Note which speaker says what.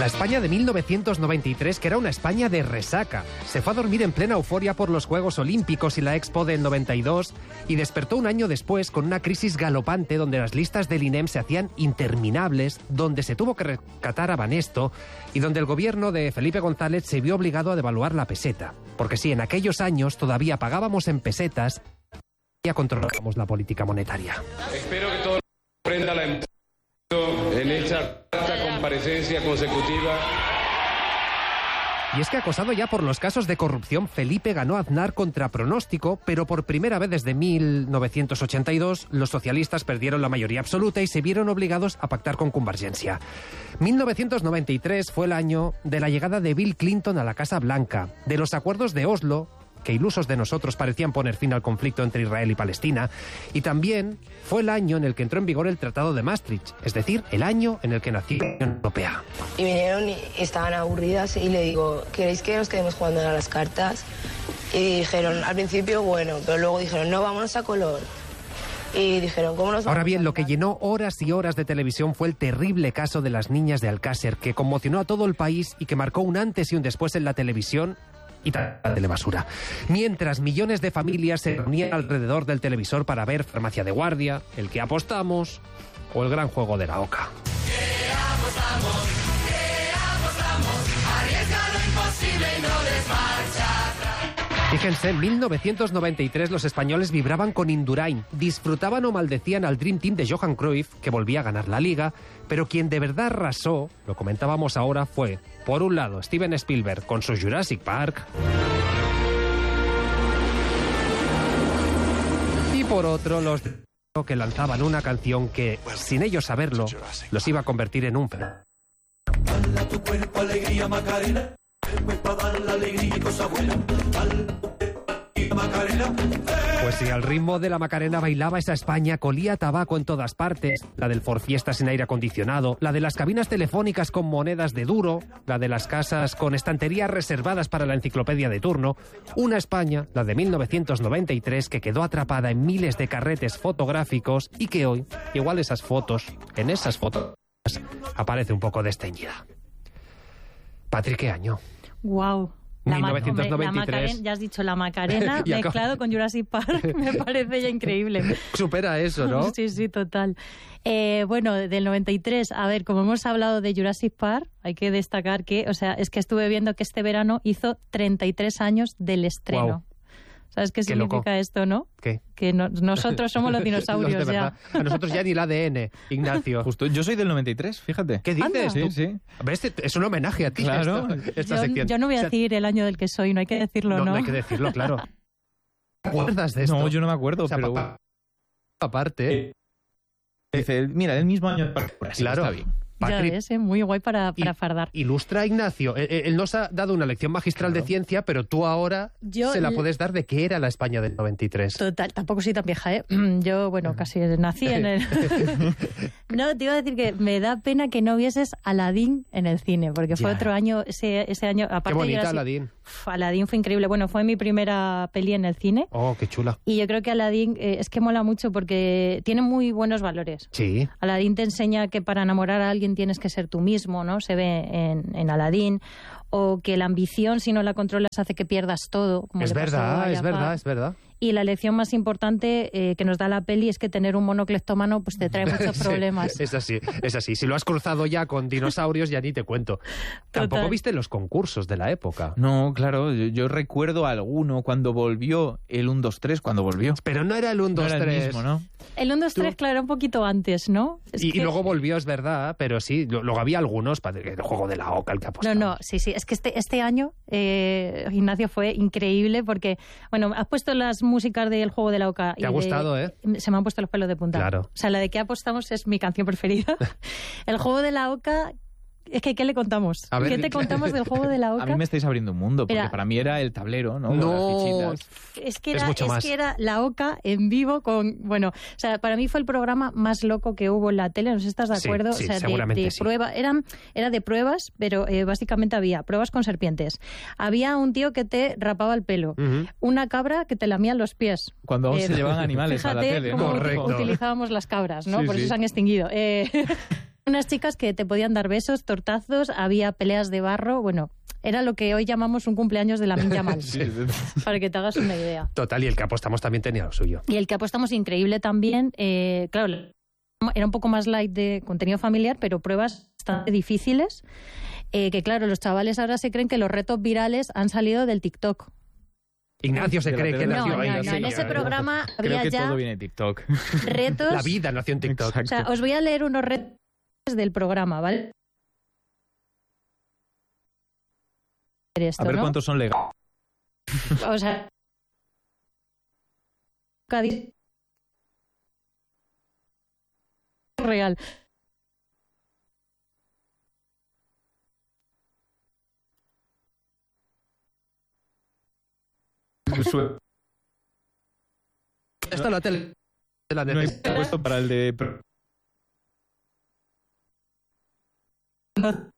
Speaker 1: España de 1993, que era una España de resaca. Se fue a dormir en plena euforia por los Juegos Olímpicos y la Expo del 92 y despertó un año después con una crisis galopante donde las listas del INEM se hacían interminables, donde se tuvo que rescatar a Banesto y donde el gobierno de Felipe González se vio obligado a devaluar la peseta. Porque sí, en aquellos años todavía pagábamos en pesetas y ya controlábamos la política monetaria.
Speaker 2: Espero que todos comprendan la en esta comparecencia consecutiva.
Speaker 1: Y es que acosado ya por los casos de corrupción, Felipe ganó a Aznar contra pronóstico, pero por primera vez desde 1982 los socialistas perdieron la mayoría absoluta y se vieron obligados a pactar con Convergencia. 1993 fue el año de la llegada de Bill Clinton a la Casa Blanca, de los acuerdos de Oslo, que ilusos de nosotros parecían poner fin al conflicto entre Israel y Palestina, y también fue el año en el que entró en vigor el Tratado de Maastricht, es decir, el año en el que nació la Unión Europea.
Speaker 3: Y vinieron y estaban aburridas y le digo, ¿queréis que nos quedemos jugando a las cartas? Y dijeron, al principio, bueno, pero luego dijeron, no, vámonos a color. Y dijeron, ¿cómo nos vamos?
Speaker 1: Ahora bien, lo que llenó horas y horas de televisión fue el terrible caso de las niñas de Alcácer, que conmocionó a todo el país y que marcó un antes y un después en la televisión y telebasura. Mientras millones de familias se reunían alrededor del televisor para ver Farmacia de Guardia, El que apostamos o El gran juego de la Oca.
Speaker 4: ¿Qué apostamos? Arriesga lo imposible y no des marcha atrás.
Speaker 1: Fíjense, en 1993 los españoles vibraban con Indurain, disfrutaban o maldecían al Dream Team de Johan Cruyff, que volvía a ganar la Liga, pero quien de verdad arrasó, lo comentábamos ahora, fue, por un lado, Steven Spielberg con su Jurassic Park, y por otro, los que lanzaban una canción que, sin ellos saberlo, los iba a convertir en un fenómeno.
Speaker 5: Dale a tu cuerpo alegría, Macarena. El cuerpo a dar la alegría y cosa buena. Macarena.
Speaker 1: Pues sí, al ritmo de la Macarena bailaba esa España, colía tabaco en todas partes, la del Ford Fiesta sin aire acondicionado, la de las cabinas telefónicas con monedas de duro, la de las casas con estanterías reservadas para la enciclopedia de turno, una España, la de 1993, que quedó atrapada en miles de carretes fotográficos y que hoy, igual esas fotos, en esas fotos, aparece un poco desteñida. Patri, ¿qué año?
Speaker 6: Wow.
Speaker 1: 1993.
Speaker 6: Ya has dicho la Macarena mezclado con Jurassic Park, me parece ya increíble.
Speaker 1: Supera eso, ¿no?
Speaker 6: Sí, sí, total. Bueno, del 93, a ver, como hemos hablado de Jurassic Park, hay que destacar que, o sea, es que estuve viendo que este verano hizo 33 años del estreno.
Speaker 1: Wow.
Speaker 6: ¿Sabes qué significa
Speaker 1: loco.
Speaker 6: esto, no?
Speaker 1: ¿Qué?
Speaker 6: Que nosotros somos los dinosaurios
Speaker 1: Los de
Speaker 6: ya.
Speaker 1: verdad. A nosotros ya ni el ADN, Ignacio.
Speaker 7: Justo, yo soy del 93, fíjate.
Speaker 1: ¿Qué dices?
Speaker 6: Anda.
Speaker 1: ¿Tú?
Speaker 7: Sí, sí.
Speaker 1: ¿Ves? Es un homenaje a ti.
Speaker 7: Claro.
Speaker 1: Esta sección.
Speaker 6: Yo no voy a decir el año del que soy, no hay que decirlo, ¿no?
Speaker 1: No hay que decirlo, claro. ¿Te acuerdas de esto?
Speaker 7: No, yo no me acuerdo,
Speaker 1: O sea,
Speaker 7: pero...
Speaker 1: aparte...
Speaker 7: Dice, mira, del mismo año...
Speaker 1: Claro.
Speaker 7: Está bien.
Speaker 6: Ya ves, muy guay para fardar.
Speaker 1: Ilustra a Ignacio. Él nos ha dado una lección magistral de ciencia, pero tú ahora se la puedes dar de qué era la España del 93.
Speaker 6: Total, tampoco soy tan vieja, ¿eh? Yo, bueno, casi nací en el... No, te iba a decir que me da pena que no vieses Aladdin en el cine, porque fue otro año, ese año... Aparte
Speaker 1: qué bonita
Speaker 6: de
Speaker 1: Aladdin.
Speaker 6: Aladdin fue increíble. Bueno, fue mi primera peli en el cine.
Speaker 1: Oh, qué chula.
Speaker 6: Y yo creo que Aladdin es que mola mucho porque tiene muy buenos valores.
Speaker 1: Sí.
Speaker 6: Aladdin te enseña que para enamorar a alguien tienes que ser tú mismo, ¿no? Se ve en Aladdin. O que la ambición, si no la controlas, hace que pierdas todo. Como
Speaker 1: Es
Speaker 6: le pasó a
Speaker 1: verdad, es
Speaker 6: Jafar.
Speaker 1: verdad, es verdad.
Speaker 6: Y la lección más importante que nos da la peli es que tener un mono cleptómano pues te trae muchos problemas.
Speaker 1: Sí, es así. Si lo has cruzado ya con dinosaurios, ya ni te cuento. Tampoco viste los concursos de la época.
Speaker 7: No, claro, yo recuerdo alguno cuando volvió el 1, 2, 3, cuando volvió.
Speaker 1: Pero no era el 1, 2,
Speaker 7: No era
Speaker 1: 3.
Speaker 7: el mismo, ¿no?
Speaker 6: El 1, 2, 3, claro, era un poquito antes, ¿no?
Speaker 1: Y luego volvió, es verdad, pero sí, luego había algunos, el juego de la Oca, el que apostaba.
Speaker 6: No, sí, es que este año, Ignacio, fue increíble porque, bueno, has puesto las músicas del juego de la Oca.
Speaker 1: Te ha gustado, ¿eh?
Speaker 6: Se me han puesto los pelos de punta.
Speaker 1: Claro.
Speaker 6: O sea, la de qué apostamos es mi canción preferida. El juego de la Oca... Es que, ¿qué le contamos?
Speaker 1: A ver,
Speaker 6: ¿Qué te contamos del juego de la Oca?
Speaker 7: A mí me estáis abriendo un mundo, porque para mí era el tablero, ¿no?
Speaker 1: No,
Speaker 7: las fichitas.
Speaker 6: Es que
Speaker 1: mucho
Speaker 6: era la Oca en vivo con... Bueno, o sea, para mí fue el programa más loco que hubo en la tele, no sé si estás de acuerdo.
Speaker 1: Sí,
Speaker 6: o sea,
Speaker 1: seguramente
Speaker 6: de
Speaker 1: sí.
Speaker 6: prueba, era de pruebas, pero básicamente había pruebas con serpientes. Había un tío que te rapaba el pelo, una cabra que te lamía los pies.
Speaker 7: Cuando aún se llevaban animales a la
Speaker 6: fíjate
Speaker 7: tele.
Speaker 6: cómo
Speaker 1: Correcto.
Speaker 6: utilizábamos las cabras, ¿no?
Speaker 7: Sí,
Speaker 6: Por eso
Speaker 7: sí.
Speaker 6: se han extinguido. unas chicas que te podían dar besos, tortazos, había peleas de barro, bueno, era lo que hoy llamamos un cumpleaños de Lamine Yamal, para que te hagas una idea.
Speaker 1: Total, y el que apostamos también tenía lo suyo.
Speaker 6: Y el que apostamos increíble también, claro, era un poco más light de contenido familiar, pero pruebas bastante difíciles, que claro, los chavales ahora se creen que los retos virales han salido del TikTok.
Speaker 1: Ignacio se cree que nació ahí.
Speaker 6: No, en ese programa había
Speaker 7: Creo que
Speaker 6: ya
Speaker 7: todo viene de TikTok.
Speaker 6: retos.
Speaker 1: La vida nació en TikTok.
Speaker 6: O sea, os voy a leer unos retos del programa, ¿vale? Esto,
Speaker 7: A ver
Speaker 6: ¿no?
Speaker 7: cuántos son legales.
Speaker 6: O sea, real.
Speaker 1: Está la tele. La
Speaker 7: No hay puesto para el de...
Speaker 6: No.